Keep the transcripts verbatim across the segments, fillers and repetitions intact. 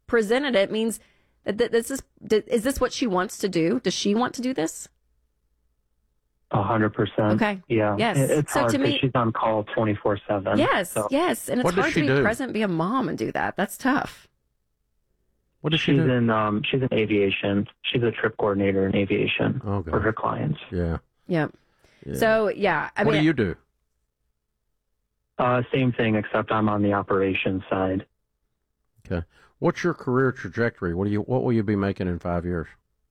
presented it means that this is, is this what she wants to do? Does she want to do this? A hundred percent. Okay. Yeah. Yes. It's so hard to because me, she's on call twenty-four seven. Yes. So. Yes. And it's What does hard she to be do? present, be a mom and do that. That's tough. What does she she's do? in um she's in aviation. She's a trip coordinator in aviation Okay. for her clients. Yeah. Yeah. yeah. So, yeah. I what mean, do you do? Uh, same thing, except I'm on the operations side. Okay. What's your career trajectory? What do you? What will you be making in five years?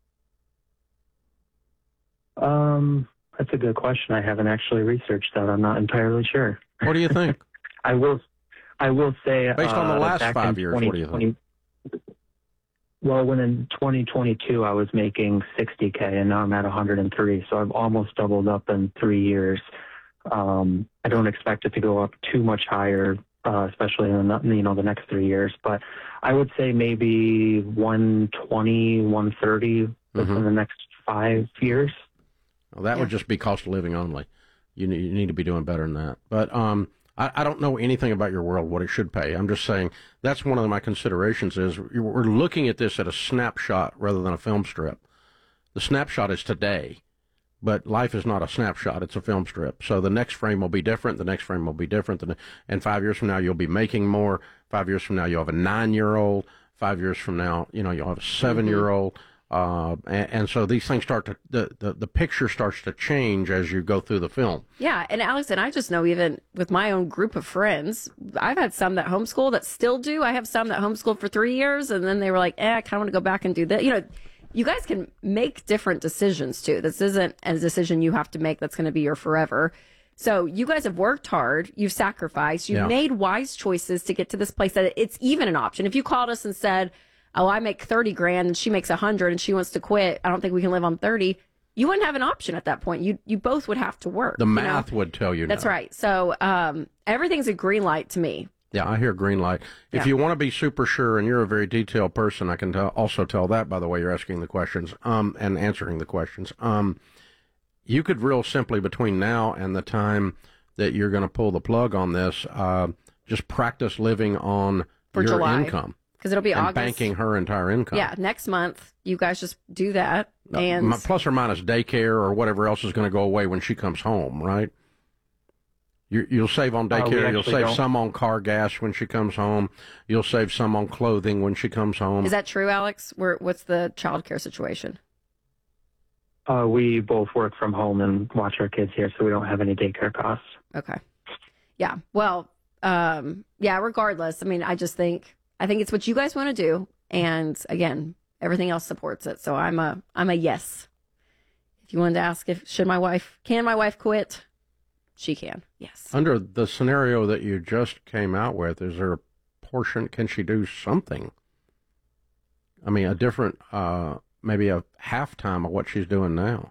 Um, that's a good question. I haven't actually researched that. I'm not entirely sure. What do you think? I will. I will say Based on the uh, last back five in years, what do you think? Well, when in twenty twenty-two I was making sixty K, and now I'm at one hundred three, so I've almost doubled up in three years. Um, I don't expect it to go up too much higher, uh, especially in the, you know the next three years. But I would say maybe one twenty, one thirty Mm-hmm. within the next five years. Well, that Yeah. would just be cost of living only. You need, you need to be doing better than that. But um, I, I don't know anything about your world, what it should pay. I'm just saying that's one of my considerations is we're looking at this at a snapshot rather than a film strip. The snapshot is today, but life is not a snapshot. It's a film strip. So the next frame will be different. The next frame will be different. And five years from now, you'll be making more. Five years from now, you'll have a nine-year-old. Five years from now, you know, you'll have a seven-year-old. Mm-hmm. Uh, and, and so these things start to, the, the, the picture starts to change as you go through the film. Yeah. And Alex, and I just know even with my own group of friends, I've had some that homeschool that still do. I have some that homeschooled for three years and then they were like, eh, I kind of want to go back and do that. You know, you guys can make different decisions too. This isn't a decision you have to make that's going to be your forever. So you guys have worked hard. You've sacrificed. You've Yeah. made wise choices to get to this place that it's even an option. If you called us and said, oh, I make thirty grand and she makes a hundred and she wants to quit, I don't think we can live on thirty. You wouldn't have an option at that point. You you both would have to work. The you math know? would tell you That's no. right. So um, everything's a green light to me. Yeah, I hear green light. If Yeah. you want to be super sure, and you're a very detailed person, I can tell, also tell that by the way you're asking the questions um, and answering the questions. Um, you could real simply between now and the time that you're going to pull the plug on this, uh, just practice living on For your July. income. Because it'll be And August. banking her entire income. Yeah, next month, you guys just do that. Uh, And my- plus or minus daycare or whatever else is going to go away when she comes home, right? You, you'll save on Uh, we daycare. You'll actually save don't. some on car gas when she comes home. You'll save some on clothing when she comes home. is that true, Alex? Where, what's the childcare situation? Uh, we both work from home and watch our kids here, so we don't have any daycare costs. Okay. Yeah. Well, um, yeah, regardless, I mean, I just think, I think it's what you guys want to do. And again, everything else supports it. So I'm a, I'm a yes. If you wanted to ask if, should my wife, can my wife quit? She can. Yes. Under the scenario that you just came out with, is there a portion, can she do something? I mean, a different, uh, maybe a halftime of what she's doing now.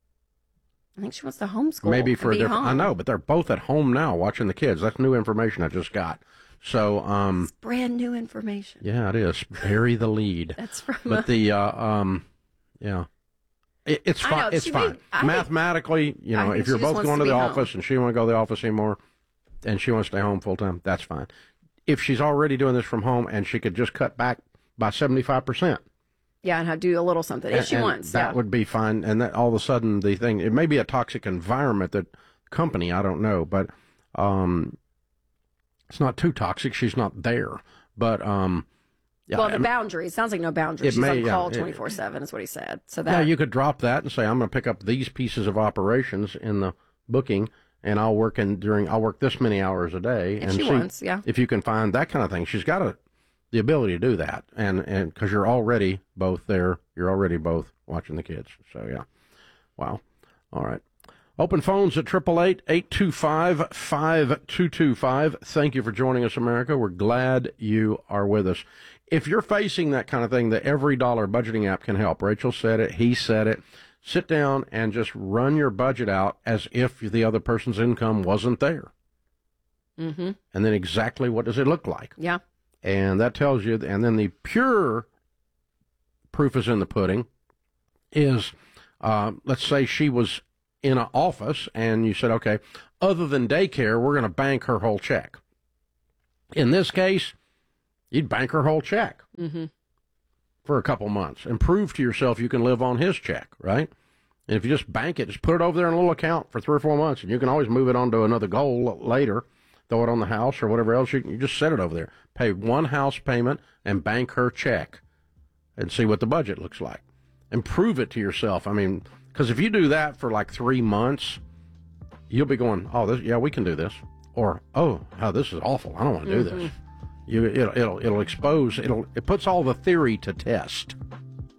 I think she wants to homeschool. Maybe and for a be different, I home. know, but they're both at home now watching the kids. That's new information I just got. So, um, It's brand new information. yeah, it is. Bury the lead. That's from, But a, the, uh, um, yeah. It, it's I fine. know, It's she fine. may- I think- Mathematically, you I know, think if you're she just both wants going to to the be office home. and she don't want to go to the office anymore and she wants to stay home full time, that's fine. If she's already doing this from home and she could just cut back by seventy-five percent. yeah, and have do a little something if and- she and wants. That yeah. would be fine. And that all of a sudden the thing, it may be a toxic environment that company, I don't know, but, um, it's not too toxic. She's not there, but, um, yeah, well, I the mean, boundaries. Sounds like no boundaries. It She's may, on yeah, call it- twenty-four seven is what he said. So yeah, that, you could drop that and say, I'm going to pick up these pieces of operations in the booking and I'll work in during, I'll work this many hours a day. If and she see wants, yeah. if you can find that kind of thing. She's got a, the ability to do that. And, and cause you're already both there. You're already both watching the kids. So yeah. Wow. All right. Open phones at eight eight eight, eight two five, five two two five. Thank you for joining us, America. We're glad you are with us. If you're facing that kind of thing, the Every Dollar budgeting app can help. Rachel said it. He said it. Sit down and just run your budget out as if the other person's income wasn't there. mm-hmm. And then exactly what does it look like? Yeah. And that tells you, and then the pure proof is in the pudding is, uh, let's say she was in an office and you said, okay, other than daycare, we're going to bank her whole check. In this case, you'd bank her whole check. Mm-hmm. for a couple months and prove to yourself you can live on his check, right? And if you just bank it, just put it over there in a little account for three or four months, and you can always move it on to another goal later, throw it on the house or whatever else. You, you just set it over there. Pay one house payment and bank her check and see what the budget looks like. And prove it to yourself. I mean, because if you do that for like three months, you'll be going, oh, this, yeah, we can do this. Or, oh, oh, this is awful. I don't want to do mm-hmm. this. You, it'll, it'll, it'll expose, it'll, it puts all the theory to test.